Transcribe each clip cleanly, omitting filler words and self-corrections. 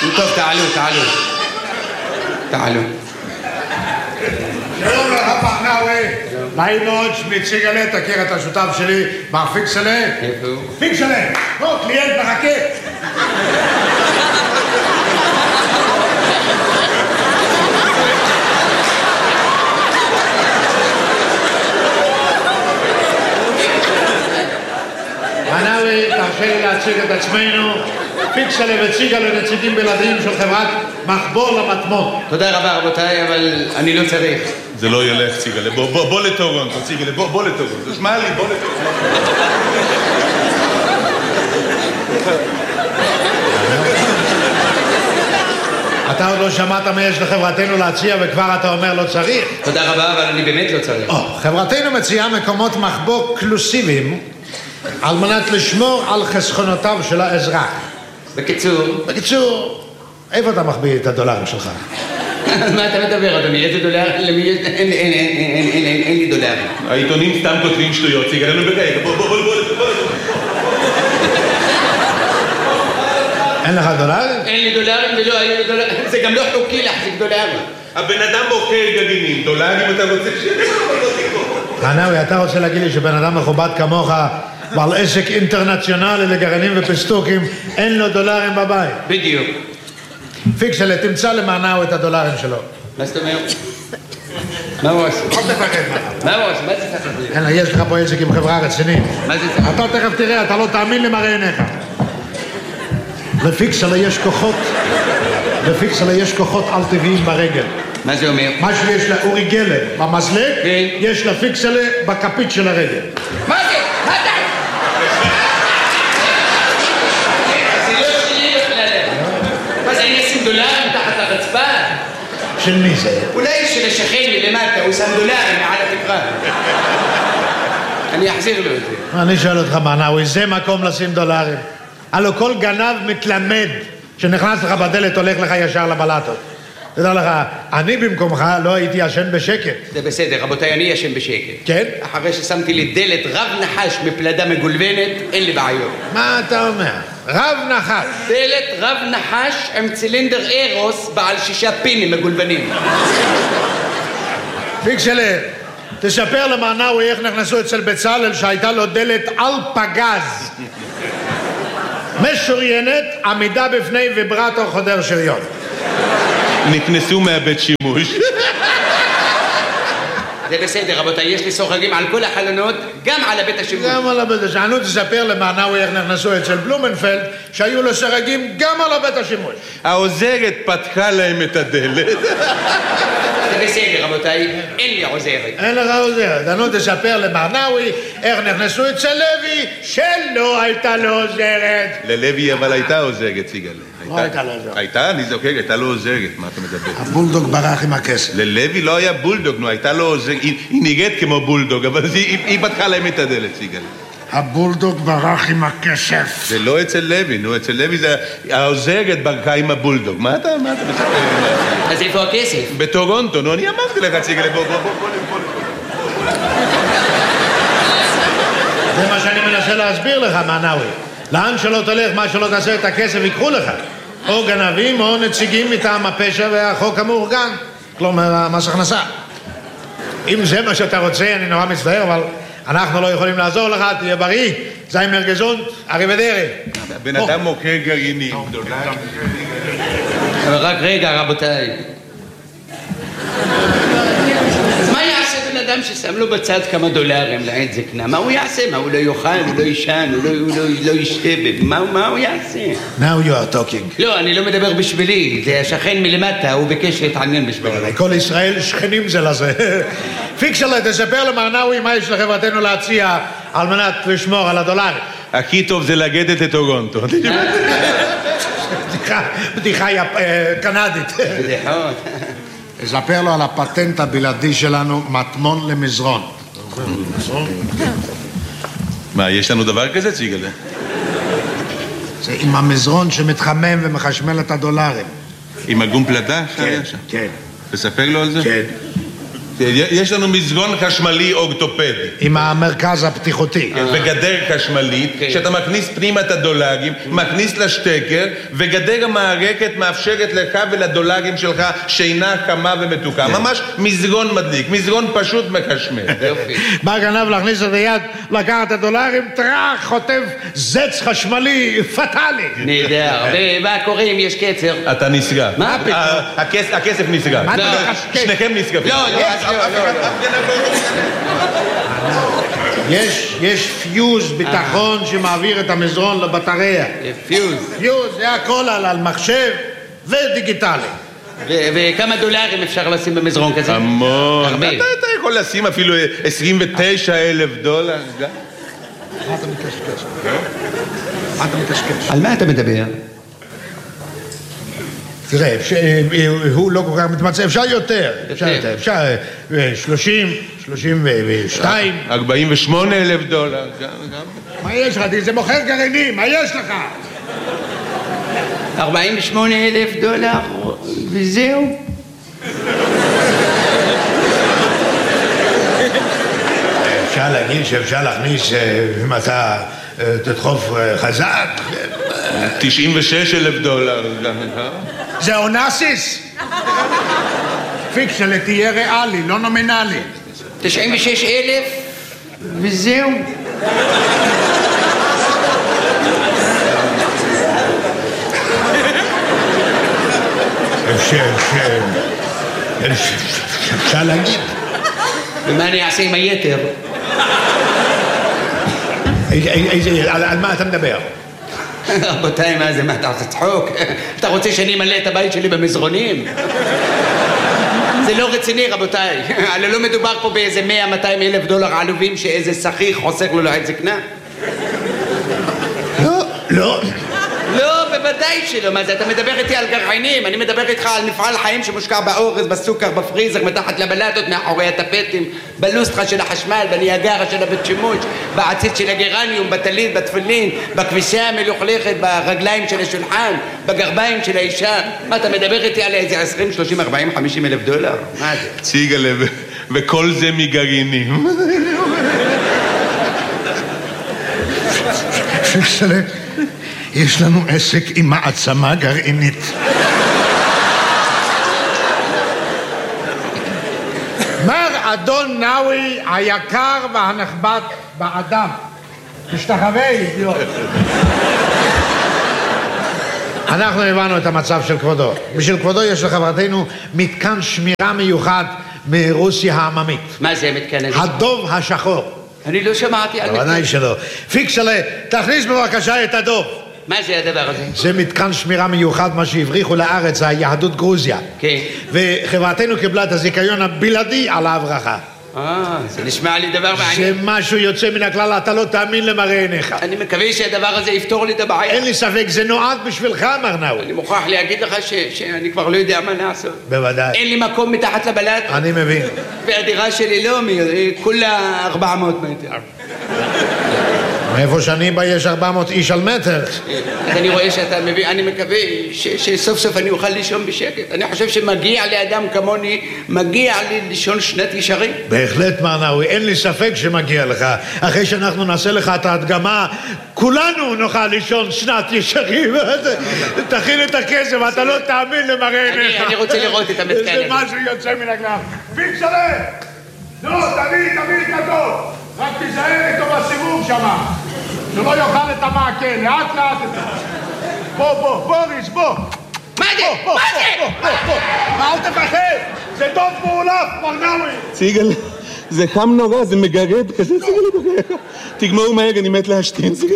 טוב, תעלו. שלום לך פרנאווי. נעים מאוד, שמי ציגלה, תכיר את השותף שלי, מר פיקסלה. איפה הוא? פיקסלה, בוא, קליינט מחכה. פרנאווי, תרשה לי להציג את עצמנו. פיקסלה וציגלה נציגים בלעדיים של חברת מחבור למטמון. תודה רבה רבותיי, אבל אני לא צריך. זה לא ילך, ציגלה. בוא לטורונטו, ציגלה, בוא לטורונטו. שמע לי, בוא לטורונטו. אתה עוד לא שמעת מה יש לחברתנו להציע וכבר אתה אומר לא צריך? תודה רבה, אבל אני באמת לא צריך. חברתנו מציעה מקומות מחבוא קלוסיביים על מנת לשמור על חסכונותיו של האזרח. בקיצור, איפה אתה מחביא את הדולרים שלך? מה אתה מדבר, אדוני? איזה דולר? אין לי דולרים. העיתונים סתם כותבים שטויות, ציגלה, נו ברגע, בוא. אין לך דולרים? אין לי דולרים ולא היו לי דולרים. זה גם לא חוקי להחזיק דולרים. הבן אדם בוחר גרעינים, דולרים אתה רוצה חנאווי, אתה רוצה להגיד לי שבן אדם מכובד כמוך ועל עסק אינטרנציונלי לגרעינים ופיסטוקים אין לו דולרים בבית? בדיוק. פיקסלה, תמצא למענאו את הדולרים שלו. מה זאת אומרת? מה הוא עושה? אל תפחד מה הוא עושה? מה זה תפחד? יש לך פה עסק עם חברה רצינית. מה זה תפחד? אתה תכף תראה, אתה לא תאמין למראה עיניך. לפיקסלה יש כוחות על טבעיים ברגל. מה זה אומר? מה שיש לאורי גלר במזלג, יש לפיקסלה בכפית של הרגל. מה זה? מה אתה? זה לא שלי בכלל. מה זה, אני אשים דולרים תחת הרצפה? של מי זה? אולי של השכן מלמטה, הוא שם דולרים מעל התקרה. אני אחזיר לו את זה. אני שואל אותך מענאווי, זה מקום לשים דולרים? הלוא כל גנב מתלמד שנכנס לך בדלת הולך לך ישר לבלטות. תדע לך, אני במקומך לא הייתי ישן בשקט. זה בסדר, רבותיי, אני ישן בשקט. כן? אחרי ששמתי לי דלת רב נחש מפלדה מגולבנת, אין לי בעיות. מה אתה אומר? רב נחש. דלת רב נחש עם צילינדר אירוס בעל 6 פינים מגולבנים. פיקסלה, תספר למענאווי איך נכנסו אצל בצלאל שהייתה לו דלת על פגז. משוריינת, עמידה בפני ויברטור חודר שריון. נכנסו מהבית שימוש. זה בסדר, רבותיי, יש לי סוחרים על כל החלונות, גם על הבית השימוש. גם על הבית השימוש. תספר למענאווי איך נכנסו אצל בלומנפלד, שהיו לו סרגים גם על הבית השימוש. העוזרת פתחה להם את הדלת. זה בסדר, רבותיי, אין לי עוזרת. אין לך עוזרת. נו, תספר למענאווי איך נכנסו אצל לוי, שלא הייתה לו עוזרת. ללוי אבל הייתה עוזרת, ציגלה. לא הייתה לו עוזרת. הייתה, אני זוכר, הייתה לו עוזרת, מה אתה מדבר? הבולדוג ברח עם הכסף. ללוי לא היה בולדוג, נו, הייתה לו עוזרת, היא נראית כמו בולדוג, אבל היא פתחה להם את הדלת, ציגלה. הבולדוג ברח עם הכסף. זה לא אצל לוי, נו, אצל לוי זה העוזרת ברחה עם הבולדוג. מה אתה מספר? אז איפה הכסף? בטורונטו, נו, אני אמרתי לך, ציגלה, בוא. זה מה שאני מנסה להסביר לך, מענאווי. לאן שלא תלך, מה שלא תעשה את הכסף יקחו לך. או גנבים או נציגים מטעם הפשע והחוק המאורגן. כלומר, מס הכנסה. אם זה מה שאתה רוצה, אני נורא מצטער, אבל אנחנו לא יכולים לעזור לך, תהיה בריא. זיימר גזונט, אריבדרי. בן אדם מוכר גרעינים. אבל רק רגע, רבותיי. אז מה יעשה בן אדם ששם לו בצד כמה דולרים לעת זקנה? מה הוא יעשה? מה, הוא לא יאכל, הוא לא ישן, הוא לא ישתה? מה הוא יעשה? Now you are talking. לא, אני לא מדבר בשבילי. זה השכן מלמטה, הוא ביקש להתעניין בשבילי. כל ישראל שכנים זה לזה. פיקסלה, תספר למענאווי מה יש לחברתנו להציע על מנת לשמור על הדולרים. הכי טוב זה לגדת את טורונטו. בדיחה קנדית. בדיחות. תספר לו על הפטנט הבלעדי שלנו, מטמון למזרון. מה, יש לנו דבר כזה, ציגלה? זה עם המזרון שמתחמם ומחשמל את הדולרים. עם הגום פלדה? כן. תספר לו על זה? כן. יש לנו מזרון חשמלי אורתופדי. עם המרכז הפתיחותי. וגדר חשמלית, שאתה מכניס פנימה את הדולרים, מכניס לשטקר, וגדר המערכת מאפשרת לך ולדולרים שלך שינה חמה ומתוקה. ממש מזרון מדליק, מזרון פשוט מחשמל. בא גנב להכניס את היד, לקחת את הדולרים, טרח, חוטף זץ חשמלי פטאלי. נהדר. ומה קורה אם יש קצר? אתה נסגר. מה פתאום? הכסף נסגר. שניכם נסגרים. יש פיוז ביטחון שמעביר את המזרון לבטריה. פיוז. זה הכל על מחשב ודיגיטלי. וכמה דולרים אפשר לשים במזרון כזה? המון. אתה יכול לשים אפילו 29,000 דולר. מה אתה מקשקש? על מה אתה מדבר? תראה, הוא לא כל כך מתמצא, אפשר יותר, אפשר 30, 32. 48,000 דולר. מה יש לך? זה מוכר גרעינים, מה יש לך? 48,000 דולר וזהו. אפשר להגיד שאפשר להכניס, אם אתה תדחוף חזק. 96,000 דולר. זה אונסיס? פיקשן, תהיה ריאלי, לא נומינלי. 96,000 וזהו. אפשר להגיד. ומה אני אעשה עם היתר? על מה אתה מדבר? רבותיי, מה זה? מה אתה עושה צחוק? אתה רוצה שאני אמלא את הבית שלי במזרונים? זה לא רציני, רבותיי. הרי לא מדובר פה באיזה 100-200 אלף דולר עלובים שאיזה שכיר חוסך לו לעת זקנה. לא. לא, בוודאי שלא. מה זה? אתה מדבר איתי על גרעינים, אני מדבר איתך על מפעל חיים שמושקע באורז, בסוכר, בפריזר, מתחת לבלטות, מאחורי הטפטים, בלוסטרה של החשמל, בניאגרה של הבית שימוש, בעציץ של הגרניום, בטלית, בתפילין, בכביסה המלוכלכת, ברגליים של השולחן, בגרביים של האישה. מה, אתה מדבר איתי על איזה 20, 30, 40, 50 אלף דולר? מה זה? ציגלה, וכל זה מגרעינים. יש לנו עסק עם מעצמה גרעינית. מר אדון נאווי היקר והנכבד באדם. תשתחווה, אידיוט. אנחנו הבנו את המצב של כבודו. בשביל כבודו יש לחברתנו מתקן שמירה מיוחד מרוסיה העממית. מה זה מתקן הזה? הדוב השחור. אני לא שמעתי על מתקן. בוודאי שלא. פיקסלה, תכניס בבקשה את הדוב. מה זה הדבר הזה? זה מתקן שמירה מיוחד, מה שהבריחו לארץ, היהדות גרוזיה. כן. וחברתנו קיבלה את הזיכיון הבלעדי על ההברחה. זה נשמע לי דבר מעניין. זה משהו יוצא מן הכלל, אתה לא תאמין למראה עיניך. אני מקווה שהדבר הזה יפתור לי את הבעיה. אין לי ספק, זה נועד בשבילך, מר נאווי. אני מוכרח להגיד לך שאני כבר לא יודע מה לעשות. בוודאי. אין לי מקום מתחת לבלט. אני מבין. והדירה שלי לא, כולה 400 מטר. מאיפה שאני בא יש 400 איש על מטר. אז אני רואה שאתה מבין, אני מקווה שסוף סוף אני אוכל לישון בשקט. אני חושב שמגיע לאדם כמוני, מגיע לי לישון שנת ישרים. בהחלט, מר נאווי, אין לי ספק שמגיע לך. אחרי שאנחנו נעשה לך את ההדגמה, כולנו נוכל לישון שנת ישרים. תכין את הכסף, אתה לא תאמין למראה עיניך. אני רוצה לראות את המתקן הזה. זה משהו יוצא מן הכלל. פיקסלה! לא, תביא את הדוב. רק תיזהר איתו בסיבוב שמה. שלא יאכל את המעקה, לאט לאט את זה. בוא, בוריס, בוא. מה זה? מה זה? אל תפחד, זה דוב מעולף, מר נאווי. ציגל, זה חם נורא, זה מגרד כזה, ציגל. תגמור מהר, אני מת להשתין, ציגל.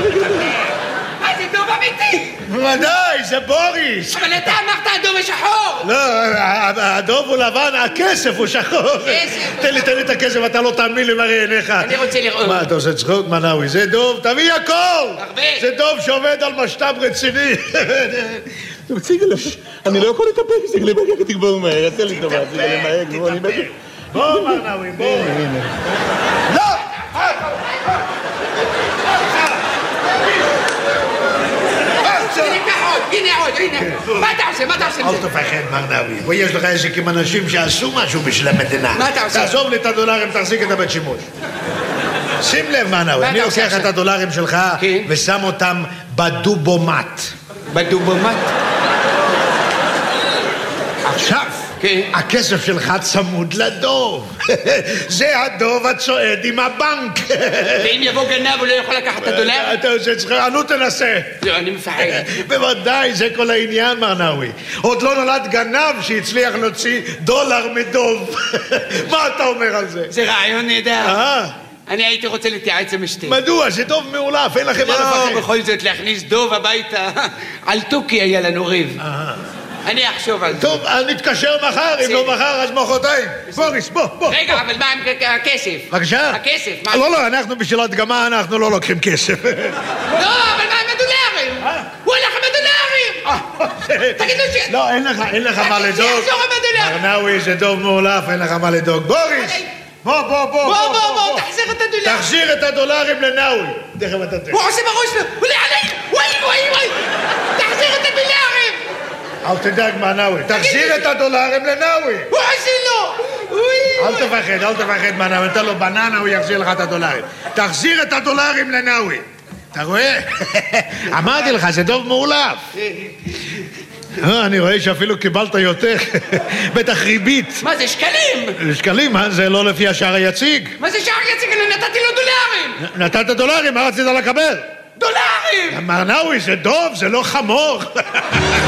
מה זה דוב אמיתי? בוודאי, זה בוריס. אבל אתה אמרת הדוב השחור. לא, הדוב הוא לבן, הכסף הוא שחור. תן לי את הכסף, אתה לא תאמין למראה עיניך. אני רוצה לראות. מה, אתה עושה צחוק, מר נאווי? זה דוב, תביא הכל. הרבה. זה דוב שעובד על משת"פ רציני. ציגל, אני לא יכול לטפל, ציגל, תגמור מהר, תן לי טובה, ציגל, מהר, גמור, אני בטח. בוא, מר נאווי, בוא. לא! הנה עוד, הנה. מה אתה עושה? מה אתה עושה עם אל זה? תפחד, מר נאווי. ויש לך עסק עם אנשים שעשו משהו בשביל המדינה. מה אתה עושה? תעזוב לי את הדולרים, תחזיק את הבית שימוש. שים לב, מר נאווי, מה אני אתה עושה לוקח את עכשיו? הדולרים שלך כן. ושם אותם בדובומט. בדובומט? עכשיו, כן. הכסף שלך צמוד לדוב. זה הדוב הצועד עם הבנק. ואם יבוא גנב הוא לא יכול לקחת את הדולר? אתה עושה צחוק, נו תנסה. לא, אני מפחד. בוודאי, זה כל העניין, מר נאווי. עוד לא נולד גנב שהצליח להוציא דולר מדוב. מה אתה אומר על זה? זה רעיון נהדר. אה? אני הייתי רוצה להתייעץ עם אשתי. מדוע? זה דוב מאולף, אין לכם מה לא, לפחד. בכל זאת להכניס דוב הביתה. על תוכי היה לנו ריב. אני אחשוב על זה. טוב, אז נתקשר מחר, אם לא מחר אז מחרתיים. בוריס, בוא. רגע, אבל מה עם הכסף? בבקשה? הכסף, מה? לא, אנחנו בשביל הדגמה, אנחנו לא לוקחים כסף. לא, אבל מה עם הדולרים? הוא הלך עם הדולרים! תגידו ש... לא, אין לך מה לדאוג. שיחזור עם הדולרים! מר נאווי, זה דוב מאולף, אין לך מה לדאוג. בוריס! בוא. בוא, תחזיר את הדולרים. תחזיר את הדולרים לנאווי. תכף אתה תראה. הוא עושה בראש לו, הוא עליי! וואי! תחזיר את הדולרים! אל תדאג, מר נאווי. תחזיר את הדולרים לנאווי. הוא עושה לו! אל תפחד, מר נאווי. נתן לו בננה, הוא יחזיר לך את הדולרים. תחזיר את הדולרים לנאווי. אתה רואה? אמרתי לך, זה דוב מאולף. אני רואה שאפילו קיבלת יותר. בטח ריבית. מה זה, שקלים? שקלים, זה לא לפי השער היציג. מה זה שער יציג? אני נתתי לו דולרים! נתת דולרים, מה רצית לקבל? דולרים! מר נאווי, זה דוב, זה לא חמור.